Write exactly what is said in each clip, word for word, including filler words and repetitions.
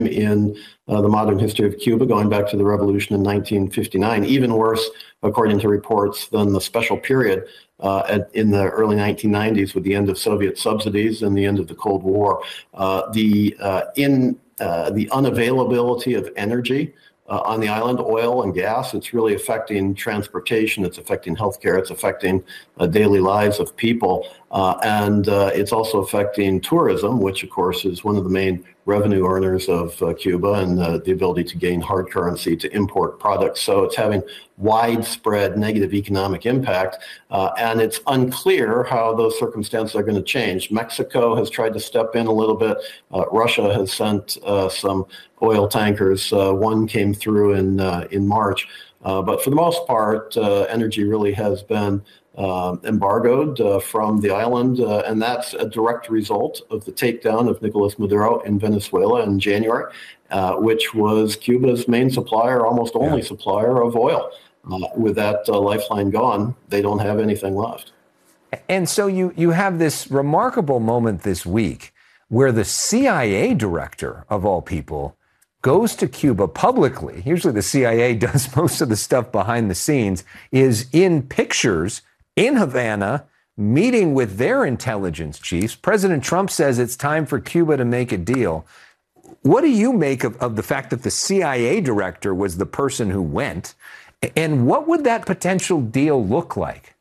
in uh, the modern history of Cuba, going back to the revolution in nineteen fifty-nine, even worse, according to reports, than the special period uh, at, in the early nineteen nineties with the end of Soviet subsidies and the end of the Cold War. Uh, the, uh, in, uh, the unavailability of energy uh, on the island, oil and gas, it's really affecting transportation, it's affecting healthcare, it's affecting uh, daily lives of people, uh, and uh, it's also affecting tourism, which of course is one of the main revenue earners of uh, Cuba, and uh, the ability to gain hard currency to import products. So it's having widespread negative economic impact, uh, and it's unclear how those circumstances are going to change. Mexico has tried to step in a little bit. Uh, Russia has sent uh, some oil tankers. Uh, one came through in uh, in March, uh, but for the most part, uh, energy really has been Uh, embargoed uh, from the island, uh, and that's a direct result of the takedown of Nicolas Maduro in Venezuela in January, uh, which was Cuba's main supplier, almost only yeah. supplier of oil. Uh, with that uh, lifeline gone, they don't have anything left. And so you, you have this remarkable moment this week where the C I A director, of all people, goes to Cuba publicly. Usually the C I A does most of the stuff behind the scenes, is in pictures in Havana, meeting with their intelligence chiefs. President Trump says it's time for Cuba to make a deal. What do you make of, of the fact that the C I A director was the person who went? And what would that potential deal look like?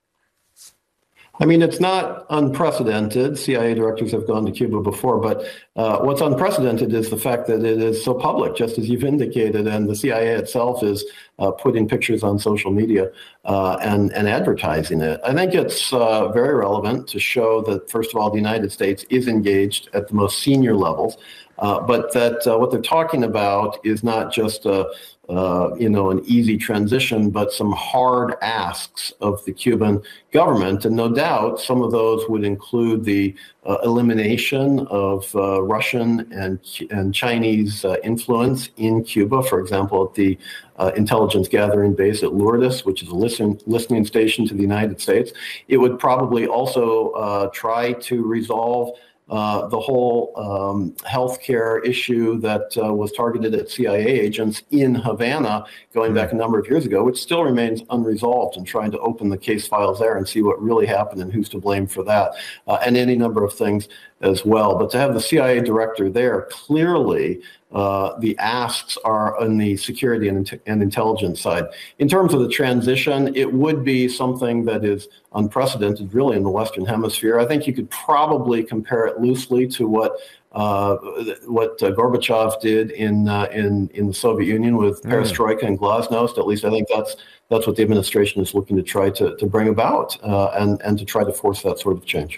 I mean, it's not unprecedented. C I A directors have gone to Cuba before, but uh, what's unprecedented is the fact that it is so public, just as you've indicated, and the C I A itself is uh, putting pictures on social media uh, and, and advertising it. I think it's uh, very relevant to show that, first of all, the United States is engaged at the most senior levels, uh, but that uh, what they're talking about is not just a Uh, you know, an easy transition, but some hard asks of the Cuban government. And no doubt some of those would include the uh, elimination of uh, Russian and, and Chinese uh, influence in Cuba, for example, at the uh, intelligence gathering base at Lourdes, which is a listen, listening station to the United States. It would probably also uh, try to resolve Uh, the whole um, healthcare issue that uh, was targeted at C I A agents in Havana going back a number of years ago, which still remains unresolved, and trying to open the case files there and see what really happened and who's to blame for that, uh, and any number of things as well. But to have the C I A director there, clearly uh, the asks are on the security and, and intelligence side. In terms of the transition, it would be something that is unprecedented, really, in the Western Hemisphere. I think you could probably compare it loosely to what uh, what uh, Gorbachev did in uh, in in the Soviet Union with Perestroika and Glasnost. At least I think that's that's what the administration is looking to try to to bring about, uh, and and to try to force that sort of change.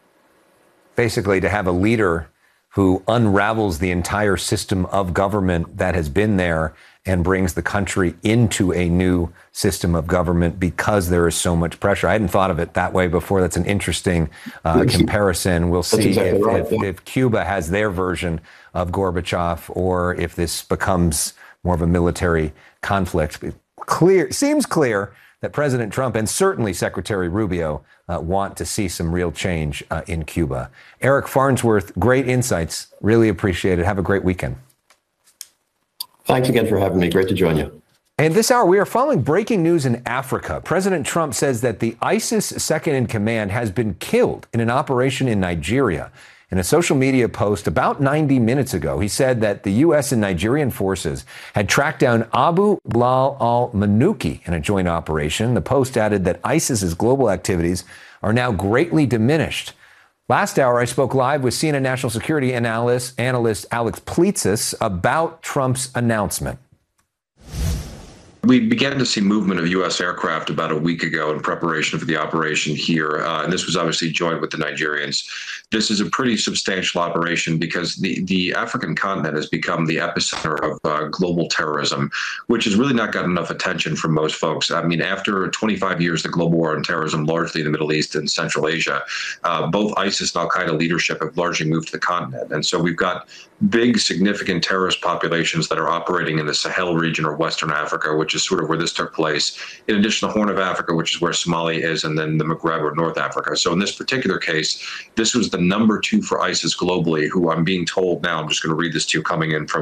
Basically, to have a leader who unravels the entire system of government that has been there and brings the country into a new system of government because there is so much pressure. I hadn't thought of it that way before. That's an interesting uh, comparison. We'll see exactly if, right, if, yeah. if Cuba has their version of Gorbachev, or if this becomes more of a military conflict. Clear, seems clear that President Trump and certainly Secretary Rubio uh, want to see some real change uh, in Cuba. Eric Farnsworth, great insights. Really appreciate it. Have a great weekend. Thanks again for having me. Great to join you. And this hour, we are following breaking news in Africa. President Trump says that the ISIS second in command has been killed in an operation in Nigeria. In a social media post about ninety minutes ago, he said that the U S and Nigerian forces had tracked down Abu Bilal al-Manuki in a joint operation. The post added that ISIS's global activities are now greatly diminished. Last hour, I spoke live with C N N national security analyst, analyst Alex Pleitsis about Trump's announcement. We began to see movement of U S aircraft about a week ago in preparation for the operation here, uh, and this was obviously joined with the Nigerians. This is a pretty substantial operation because the, the African continent has become the epicenter of uh, global terrorism, which has really not gotten enough attention from most folks. I mean, after twenty-five years, the global war on terrorism, largely in the Middle East and Central Asia, uh, both ISIS and al-Qaeda leadership have largely moved to the continent. And so we've got big, significant terrorist populations that are operating in the Sahel region or Western Africa, which which is sort of where this took place, in addition to Horn of Africa, which is where Somalia is, and then the Maghreb or North Africa. So in this particular case, this was the number two for ISIS globally, who I'm being told now, I'm just going to read this to you coming in from